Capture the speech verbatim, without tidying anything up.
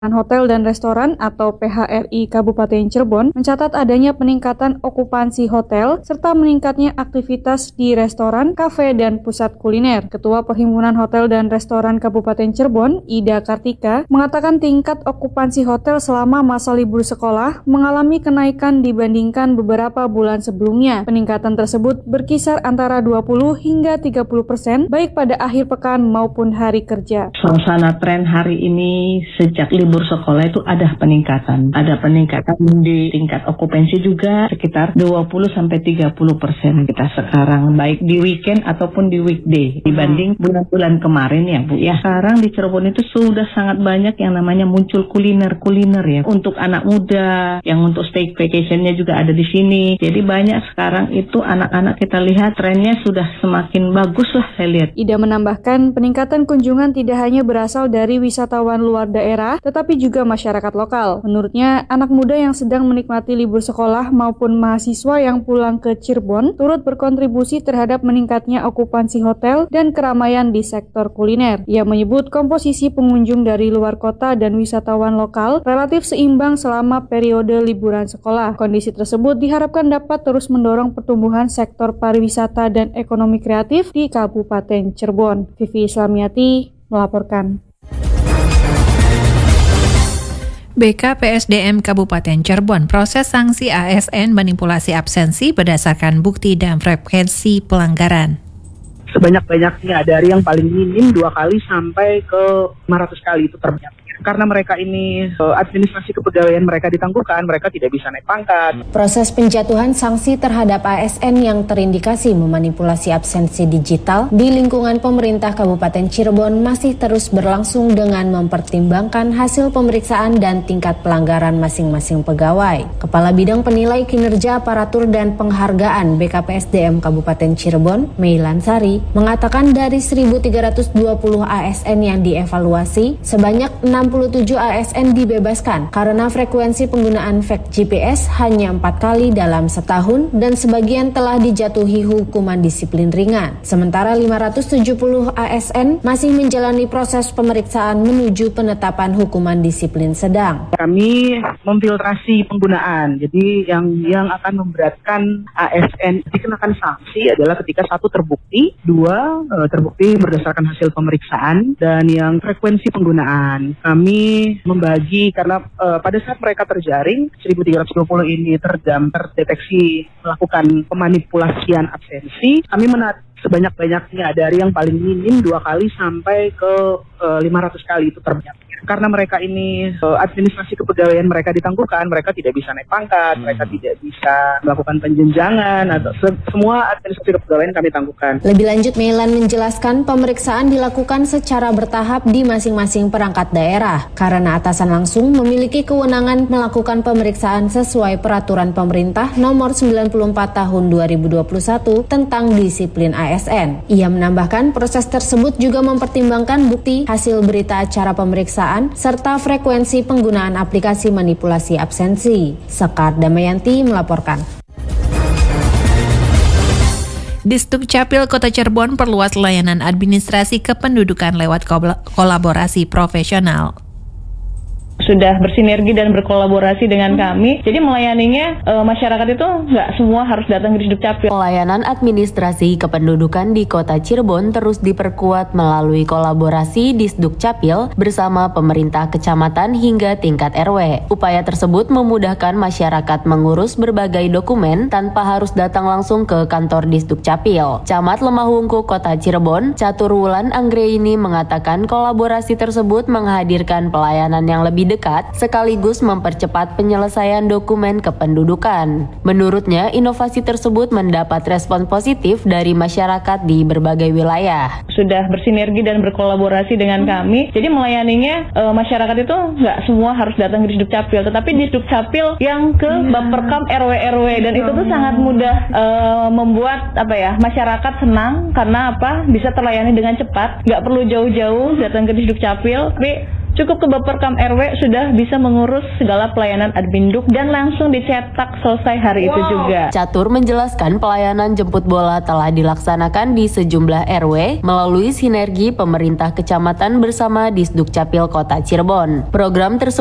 Hotel dan Restoran atau P H R I Kabupaten Cirebon mencatat adanya peningkatan okupansi hotel serta meningkatnya aktivitas di restoran, kafe, dan pusat kuliner. Ketua Perhimpunan Hotel dan Restoran Kabupaten Cirebon, Ida Kartika, mengatakan tingkat okupansi hotel selama masa libur sekolah mengalami kenaikan dibandingkan beberapa bulan sebelumnya. Peningkatan tersebut berkisar antara dua puluh hingga tiga puluh persen baik pada akhir pekan maupun hari kerja. Suasana tren hari ini sejak libur libur sekolah itu ada peningkatan. Ada peningkatan di tingkat okupansi juga sekitar dua puluh sampai tiga puluh persen kita sekarang, baik di weekend ataupun di weekday dibanding bulan-bulan kemarin ya Bu ya. Sekarang di Cirebon itu sudah sangat banyak yang namanya muncul kuliner-kuliner ya. Untuk anak muda, yang untuk stay vacationnya juga ada di sini. Jadi banyak sekarang itu anak-anak kita lihat trennya sudah semakin bagus lah saya lihat. Ida menambahkan peningkatan kunjungan tidak hanya berasal dari wisatawan luar daerah, tetapi tapi juga masyarakat lokal. Menurutnya, anak muda yang sedang menikmati libur sekolah maupun mahasiswa yang pulang ke Cirebon turut berkontribusi terhadap meningkatnya okupansi hotel dan keramaian di sektor kuliner. Ia menyebut komposisi pengunjung dari luar kota dan wisatawan lokal relatif seimbang selama periode liburan sekolah. Kondisi tersebut diharapkan dapat terus mendorong pertumbuhan sektor pariwisata dan ekonomi kreatif di Kabupaten Cirebon. Vivi Islamiati melaporkan. B K P S D M Kabupaten Cirebon proses sanksi A S N manipulasi absensi berdasarkan bukti dan frekuensi pelanggaran. Sebanyak-banyaknya dari yang paling minim dua kali sampai ke lima ratus kali itu terbanyak. Karena mereka ini administrasi kepegawaian mereka ditangguhkan, mereka tidak bisa naik pangkat. Proses penjatuhan sanksi terhadap A S N yang terindikasi memanipulasi absensi digital di lingkungan pemerintah Kabupaten Cirebon masih terus berlangsung dengan mempertimbangkan hasil pemeriksaan dan tingkat pelanggaran masing-masing pegawai. Kepala Bidang Penilai Kinerja Aparatur dan Penghargaan B K P S D M Kabupaten Cirebon, Meilan Sari, mengatakan dari seribu tiga ratus dua puluh A S N yang dievaluasi, sebanyak enam puluh tujuh A S N dibebaskan karena frekuensi penggunaan fake G P S hanya empat kali dalam setahun dan sebagian telah dijatuhi hukuman disiplin ringan. Sementara lima ratus tujuh puluh A S N masih menjalani proses pemeriksaan menuju penetapan hukuman disiplin sedang. Kami memfiltrasi penggunaan, jadi yang yang akan memberatkan A S N dikenakan sanksi adalah ketika satu terbukti, dua terbukti berdasarkan hasil pemeriksaan, dan yang frekuensi penggunaan. Kami membagi karena uh, pada saat mereka terjaring seribu tiga ratus dua puluh ini terdam terdeteksi melakukan pemanipulasian absensi, kami menat sebanyak-banyaknya dari yang paling minim dua kali sampai ke uh, lima ratus kali itu terbanyak. Karena mereka ini uh, administrasi kepegawaian mereka ditangguhkan, mereka tidak bisa naik pangkat, hmm. mereka tidak bisa melakukan penjenjangan atau se- semua administrasi kepegawaian kami tangguhkan. Lebih lanjut, Meilan menjelaskan pemeriksaan dilakukan secara bertahap di masing-masing perangkat daerah karena atasan langsung memiliki kewenangan melakukan pemeriksaan sesuai peraturan pemerintah nomor sembilan puluh empat tahun dua ribu dua puluh satu tentang disiplin A S N. Ia menambahkan proses tersebut juga mempertimbangkan bukti hasil berita acara pemeriksaan serta frekuensi penggunaan aplikasi manipulasi absensi. Sekar Damayanti melaporkan. Disduk Capil Kota Cirebon perluas layanan administrasi kependudukan lewat kolaborasi profesional. Sudah bersinergi dan berkolaborasi dengan kami. Jadi melayaninya e, masyarakat itu nggak semua harus datang ke Disduk Capil. Pelayanan administrasi kependudukan di Kota Cirebon terus diperkuat melalui kolaborasi Disduk Capil bersama pemerintah kecamatan hingga tingkat R W. Upaya tersebut memudahkan masyarakat mengurus berbagai dokumen tanpa harus datang langsung ke kantor Disduk Capil. Camat Lemahungku Kota Cirebon, Catur Wulan Anggraini mengatakan kolaborasi tersebut menghadirkan pelayanan yang lebih dekat sekaligus mempercepat penyelesaian dokumen kependudukan. Menurutnya, inovasi tersebut mendapat respon positif dari masyarakat di berbagai wilayah. Sudah bersinergi dan berkolaborasi dengan kami, jadi melayaninya e, masyarakat itu nggak semua harus datang ke Disduk Capil, tetapi Disduk Capil yang ke Bapperkam R W R W, dan itu tuh sangat mudah e, membuat apa ya masyarakat senang karena apa bisa terlayani dengan cepat, nggak perlu jauh-jauh datang ke Disduk Capil, tapi Cukup ke Baperkam R W sudah bisa mengurus segala pelayanan adminduk dan langsung dicetak selesai hari wow. itu juga. Catur menjelaskan pelayanan jemput bola telah dilaksanakan di sejumlah R W melalui sinergi pemerintah kecamatan bersama Disduk Capil Kota Cirebon. Program tersebut